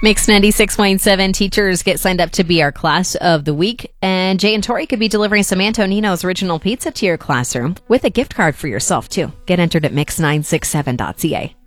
Mix 96.7 teachers get signed up to be our class of the week. And Jay and Tori could be delivering some Antonino's original pizza to your classroom with a gift card for yourself, too. Get entered at mix967.ca.